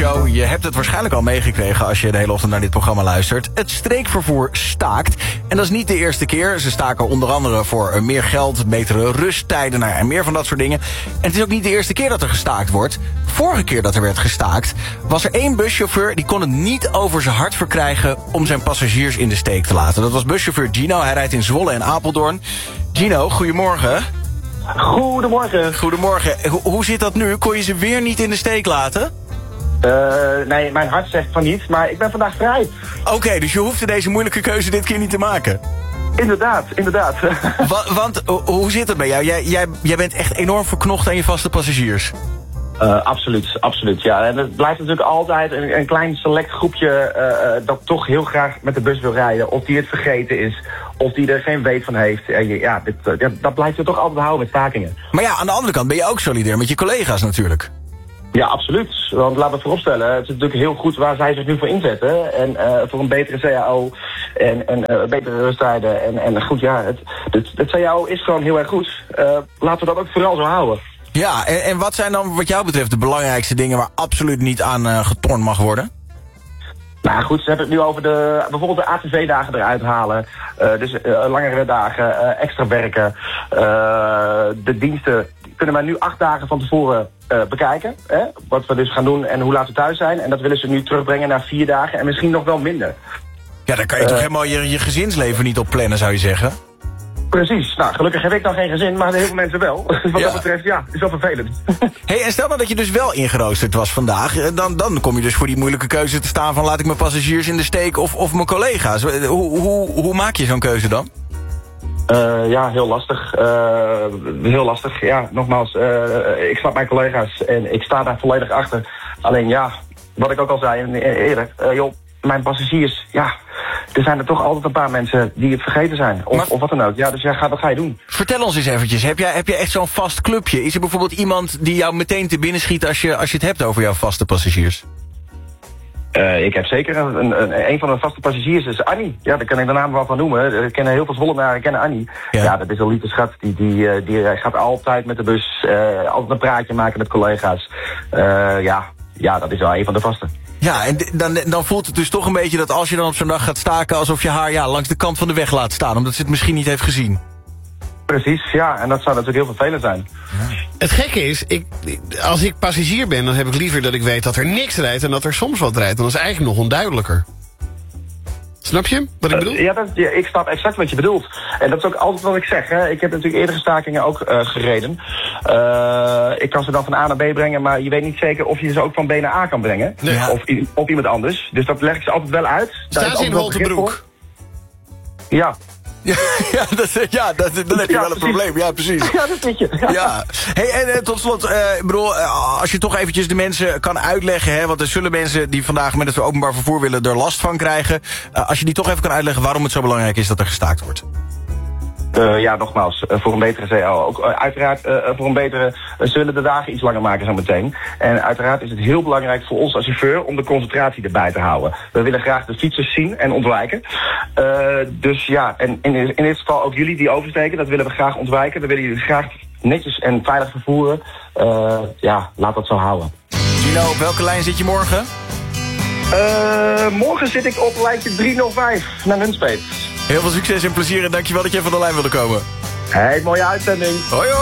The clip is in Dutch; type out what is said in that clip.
Show. Je hebt het waarschijnlijk al meegekregen als je de hele ochtend naar dit programma luistert. Het streekvervoer staakt. En dat is niet de eerste keer. Ze staken onder andere voor meer geld, betere rusttijden en meer van dat soort dingen. En het is ook niet de eerste keer dat er gestaakt wordt. Vorige keer dat er werd gestaakt was er één buschauffeur die kon het niet over zijn hart verkrijgen om zijn passagiers in de steek te laten. Dat was buschauffeur Gino. Hij rijdt in Zwolle en Apeldoorn. Gino, goedemorgen. Goedemorgen. Goedemorgen. Hoe zit dat nu? Kon je ze weer niet in de steek laten? Nee, mijn hart zegt van niet, maar ik ben vandaag vrij. Oké, dus je hoefde deze moeilijke keuze dit keer niet te maken. Inderdaad. Want hoe zit het bij jou? Jij bent echt enorm verknocht aan je vaste passagiers. Absoluut, ja. En het blijft natuurlijk altijd een klein select groepje dat toch heel graag met de bus wil rijden. Of die het vergeten is, of die er geen weet van heeft. Dat blijft er toch altijd houden met stakingen. Maar ja, aan de andere kant ben je ook solidair met je collega's natuurlijk. Ja, absoluut. Want laten we vooropstellen, het is natuurlijk heel goed waar zij zich nu voor inzetten. En voor een betere CAO en betere rusttijden. En goed, ja, het CAO is gewoon heel erg goed. Laten we dat ook vooral zo houden. Ja, en wat zijn dan wat jou betreft de belangrijkste dingen waar absoluut niet aan getornd mag worden? Nou goed, ze hebben het nu over bijvoorbeeld de ATV-dagen eruit halen. Dus langere dagen, extra werken. De diensten kunnen wij nu 8 dagen van tevoren bekijken. Wat we dus gaan doen en hoe laat we thuis zijn. En dat willen ze nu terugbrengen naar 4 dagen en misschien nog wel minder. Ja, dan kan je toch helemaal je gezinsleven niet op plannen, zou je zeggen? Precies. Nou, gelukkig heb ik nog geen gezin, maar heel veel mensen wel. Wat dat betreft, ja, is wel vervelend. Hey, en stel nou dat je dus wel ingeroosterd was vandaag. Dan kom je dus voor die moeilijke keuze te staan van laat ik mijn passagiers in de steek of mijn collega's. Hoe maak je zo'n keuze dan? Ja, heel lastig. Heel lastig. Ja, nogmaals, ik snap mijn collega's en ik sta daar volledig achter. Alleen ja, wat ik ook al zei eerder, joh, mijn passagiers, ja, er zijn er toch altijd een paar mensen die het vergeten zijn. Of wat dan ook. Ja, dus ja, wat ga je doen? Vertel ons eens eventjes, heb je echt zo'n vast clubje? Is er bijvoorbeeld iemand die jou meteen te binnen schiet als je het hebt over jouw vaste passagiers? Ik heb zeker een van de vaste passagiers is Annie. Ja, daar kan ik de naam wel van noemen. Ik ken heel veel Zwollenaren, kennen Annie. Ja, dat is een lieve schat. Die gaat altijd met de bus, altijd een praatje maken met collega's. Ja, dat is wel een van de vaste. Ja, en dan voelt het dus toch een beetje dat als je dan op zo'n dag gaat staken, alsof je haar langs de kant van de weg laat staan, omdat ze het misschien niet heeft gezien. Precies, ja, en dat zou natuurlijk heel vervelend zijn. Ja. Het gekke is, als ik passagier ben, dan heb ik liever dat ik weet dat er niks rijdt en dat er soms wat rijdt. Dan is het eigenlijk nog onduidelijker. Snap je wat ik bedoel? Ik snap exact wat je bedoelt. En dat is ook altijd wat ik zeg. Hè. Ik heb natuurlijk eerdere stakingen ook gereden. Ik kan ze dan van A naar B brengen, maar je weet niet zeker of je ze ook van B naar A kan brengen. Nee. Of iemand anders. Dus dat leg ik ze altijd wel uit. Staan ze in Holtenbroek? Ja. Dan heb je wel een probleem. Ja, precies. Ja, dat weet je. Ja. Hey, en tot slot, ik bedoel, als je toch eventjes de mensen kan uitleggen, hè, want er zullen mensen die vandaag met het openbaar vervoer willen er last van krijgen. Als je die toch even kan uitleggen waarom het zo belangrijk is dat er gestaakt wordt. Ja, nogmaals, voor een betere CAO. Ook uiteraard voor een betere, zullen de dagen iets langer maken zo meteen. En uiteraard is het heel belangrijk voor ons als chauffeur om de concentratie erbij te houden. We willen graag de fietsers zien en ontwijken. Dus ja, en in dit geval ook jullie die oversteken, dat willen we graag ontwijken. Dat willen jullie graag netjes en veilig vervoeren. Ja, laat dat zo houden. Gino, op welke lijn zit je morgen? Morgen zit ik op lijntje 305 naar Nunspeet. Heel veel succes en plezier en dankjewel dat je even van de lijn wilde komen. Hey, mooie uitzending. Hoi hoi.